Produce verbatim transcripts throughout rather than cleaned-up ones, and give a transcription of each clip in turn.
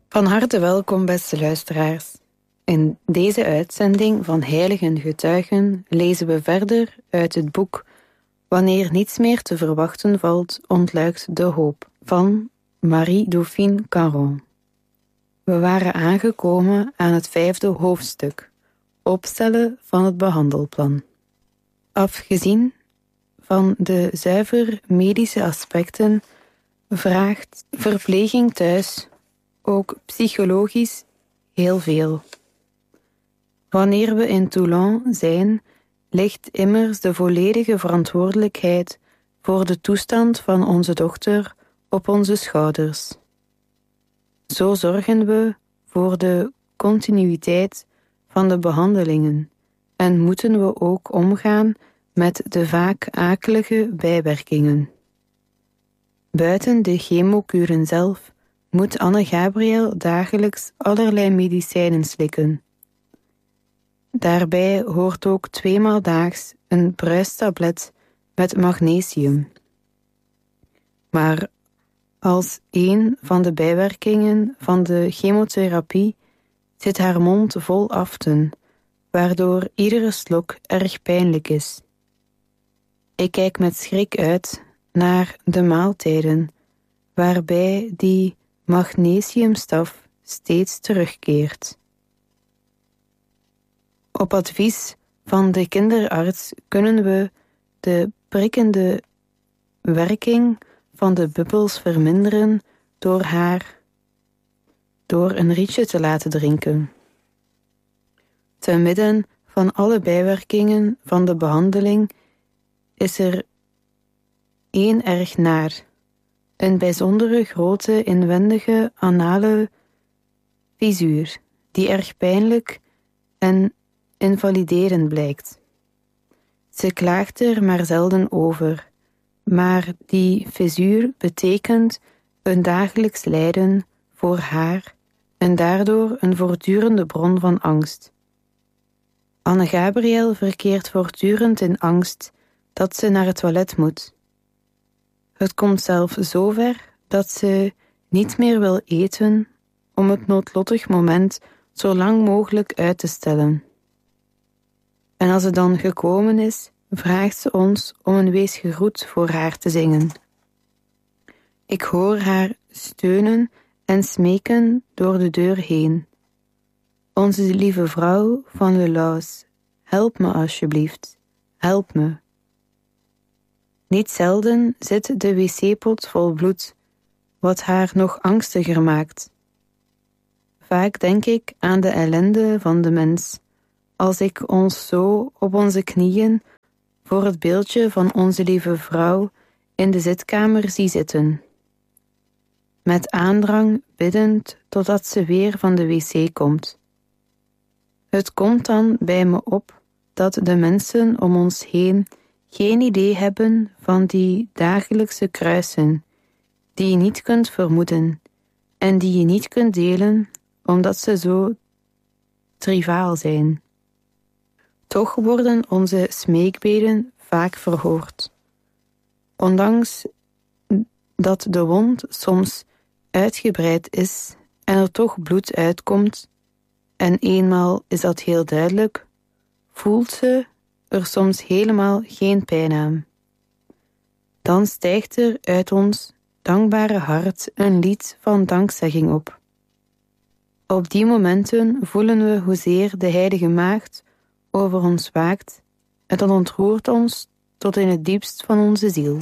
Van harte welkom, beste luisteraars. In deze uitzending van Heiligen Getuigen lezen we verder uit het boek Wanneer niets meer te verwachten valt, ontluikt de hoop van Marie-Dauphine Caron. We waren aangekomen aan het vijfde hoofdstuk, opstellen van het behandelplan. Afgezien van de zuiver medische aspecten vraagt verpleging thuis ook psychologisch heel veel. Wanneer we in Toulon zijn, ligt immers de volledige verantwoordelijkheid voor de toestand van onze dochter op onze schouders. Zo zorgen we voor de continuïteit van de behandelingen en moeten we ook omgaan met de vaak akelige bijwerkingen. Buiten de chemokuren zelf moet Anne-Gabriel dagelijks allerlei medicijnen slikken. Daarbij hoort ook tweemaal daags een bruistablet met magnesium. Maar als een van de bijwerkingen van de chemotherapie zit haar mond vol aften, waardoor iedere slok erg pijnlijk is. Ik kijk met schrik uit naar de maaltijden, waarbij die magnesiumstaf steeds terugkeert. Op advies van de kinderarts kunnen we de prikkende werking van de bubbels verminderen door haar door een rietje te laten drinken. Te midden van alle bijwerkingen van de behandeling is er één erg naar, een bijzondere grote inwendige anale fisuur, die erg pijnlijk en invaliderend blijkt. Ze klaagt er maar zelden over, maar die fisuur betekent een dagelijks lijden voor haar en daardoor een voortdurende bron van angst. Anne-Gabriel verkeert voortdurend in angst dat ze naar het toilet moet. Het komt zelf zover dat ze niet meer wil eten om het noodlottig moment zo lang mogelijk uit te stellen. En als het dan gekomen is, vraagt ze ons om een wees gegroet voor haar te zingen. Ik hoor haar steunen en smeken door de deur heen. Onze lieve vrouw van Le Laus, help me alsjeblieft, help me. Niet zelden zit de wc-pot vol bloed, wat haar nog angstiger maakt. Vaak denk ik aan de ellende van de mens, als ik ons zo op onze knieën voor het beeldje van onze lieve vrouw in de zitkamer zie zitten. Met aandrang biddend totdat ze weer van de wc komt. Het komt dan bij me op dat de mensen om ons heen geen idee hebben van die dagelijkse kruisen, die je niet kunt vermoeden en die je niet kunt delen omdat ze zo triviaal zijn. Toch worden onze smeekbeden vaak verhoord. Ondanks dat de wond soms uitgebreid is en er toch bloed uitkomt, en eenmaal is dat heel duidelijk, voelt ze er soms helemaal geen pijn aan. Dan stijgt er uit ons dankbare hart een lied van dankzegging op. Op die momenten voelen we hoezeer de Heilige Maagd over ons waakt en dat ontroert ons tot in het diepst van onze ziel.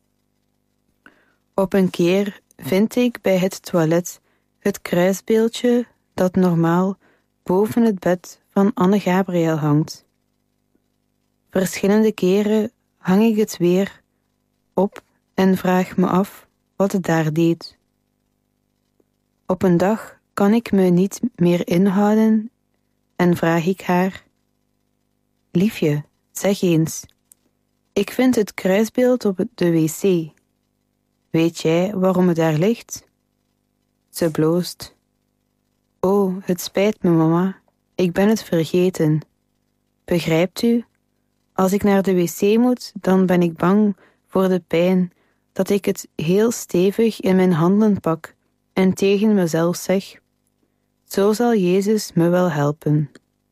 Op een keer vind ik bij het toilet het kruisbeeldje dat normaal boven het bed van Anne-Gabriel hangt. Verschillende keren hang ik het weer op en vraag me af wat het daar deed. Op een dag kan ik me niet meer inhouden en vraag ik haar: Liefje, zeg eens, ik vind het kruisbeeld op de wc. Weet jij waarom het daar ligt? Ze bloost. Oh, het spijt me, mama, ik ben het vergeten. Begrijpt u? Als ik naar de wc moet, dan ben ik bang voor de pijn, dat ik het heel stevig in mijn handen pak en tegen mezelf zeg: Zo zal Jezus me wel helpen.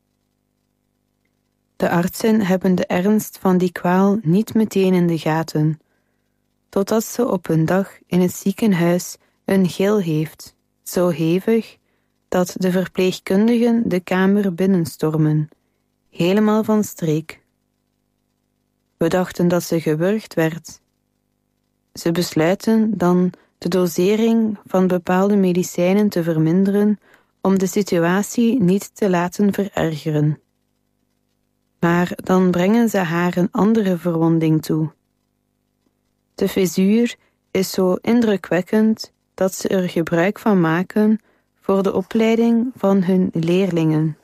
De artsen hebben de ernst van die kwaal niet meteen in de gaten, totdat ze op een dag in het ziekenhuis een gil heeft, zo hevig dat de verpleegkundigen de kamer binnenstormen, helemaal van streek. We dachten dat ze gewurgd werd. Ze besluiten dan de dosering van bepaalde medicijnen te verminderen om de situatie niet te laten verergeren. Maar dan brengen ze haar een andere verwonding toe. De fisuur is zo indrukwekkend dat ze er gebruik van maken voor de opleiding van hun leerlingen.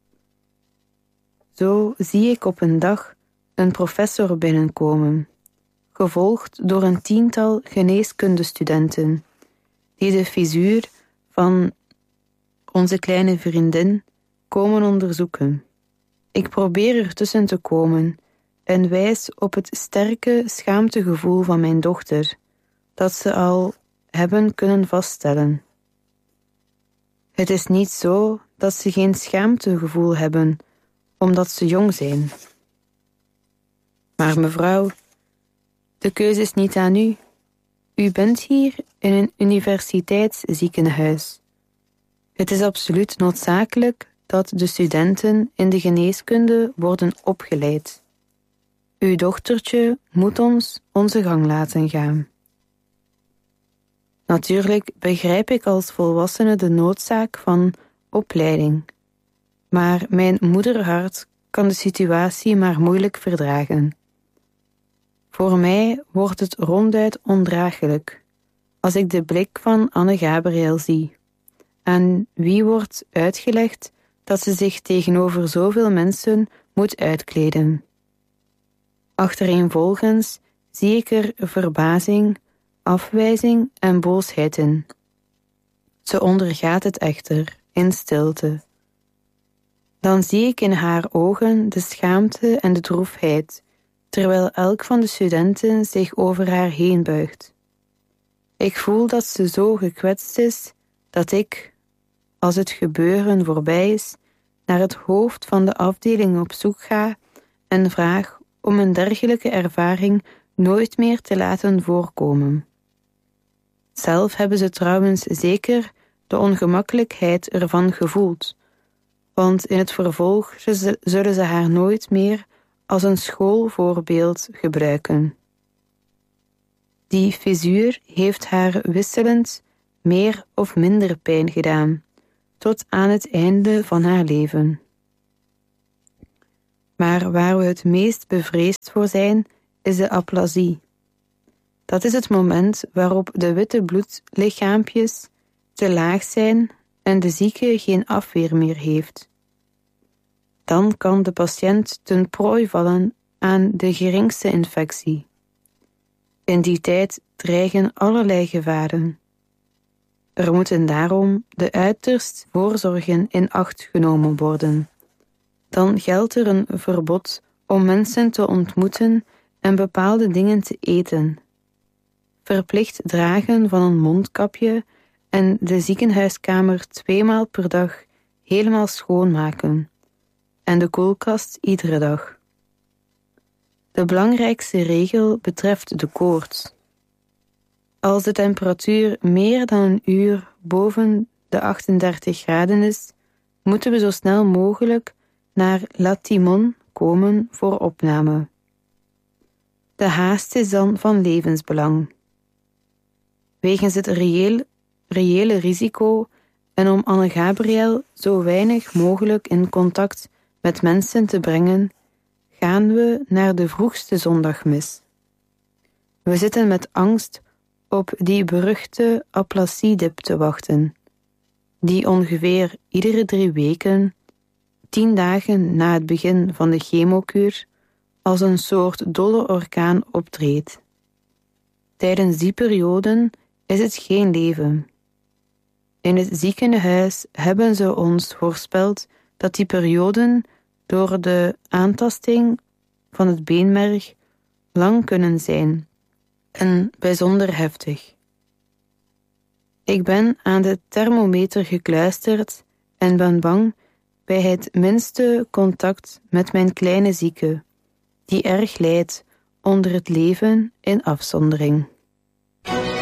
Zo zie ik op een dag een professor binnenkomen, gevolgd door een tiental geneeskundestudenten, die de fisuur van onze kleine vriendin komen onderzoeken. Ik probeer er tussen te komen en wijs op het sterke schaamtegevoel van mijn dochter, dat ze al hebben kunnen vaststellen. Het is niet zo dat ze geen schaamtegevoel hebben, omdat ze jong zijn. Maar mevrouw, de keuze is niet aan u. U bent hier in een universiteitsziekenhuis. Het is absoluut noodzakelijk dat de studenten in de geneeskunde worden opgeleid. Uw dochtertje moet ons onze gang laten gaan. Natuurlijk begrijp ik als volwassene de noodzaak van opleiding, maar mijn moederhart kan de situatie maar moeilijk verdragen. Voor mij wordt het ronduit ondraaglijk als ik de blik van Anne Gabriel zie, aan wie wordt uitgelegd dat ze zich tegenover zoveel mensen moet uitkleden. Achtereenvolgens zie ik er verbazing, afwijzing en boosheid in. Ze ondergaat het echter, in stilte. Dan zie ik in haar ogen de schaamte en de droefheid, terwijl elk van de studenten zich over haar heen buigt. Ik voel dat ze zo gekwetst is, dat ik, als het gebeuren voorbij is, naar het hoofd van de afdeling op zoek ga en vraag om een dergelijke ervaring nooit meer te laten voorkomen. Zelf hebben ze trouwens zeker de ongemakkelijkheid ervan gevoeld, want in het vervolg zullen ze haar nooit meer als een schoolvoorbeeld gebruiken. Die fisuur heeft haar wisselend meer of minder pijn gedaan, tot aan het einde van haar leven. Maar waar we het meest bevreesd voor zijn, is de aplasie. Dat is het moment waarop de witte bloedlichaampjes te laag zijn en de zieke geen afweer meer heeft. Dan kan de patiënt ten prooi vallen aan de geringste infectie. In die tijd dreigen allerlei gevaren. Er moeten daarom de uiterst voorzorgen in acht genomen worden. Dan geldt er een verbod om mensen te ontmoeten en bepaalde dingen te eten. Verplicht dragen van een mondkapje en de ziekenhuiskamer tweemaal per dag helemaal schoonmaken en de koelkast iedere dag. De belangrijkste regel betreft de koorts. Als de temperatuur meer dan een uur boven de achtendertig graden is, moeten we zo snel mogelijk naar La Timon komen voor opname. De haast is dan van levensbelang. Wegens het reëel, reële risico en om Anne Gabriel zo weinig mogelijk in contact met mensen te brengen, gaan we naar de vroegste zondagmis. We zitten met angst op die beruchte aplasiedip te wachten, die ongeveer iedere drie weken, tien dagen na het begin van de chemokuur, als een soort dolle orkaan optreedt. Tijdens die perioden is het geen leven. In het ziekenhuis hebben ze ons voorspeld dat die perioden door de aantasting van het beenmerg lang kunnen zijn en bijzonder heftig. Ik ben aan de thermometer gekluisterd en ben bang bij het minste contact met mijn kleine zieke, die erg lijdt onder het leven in afzondering.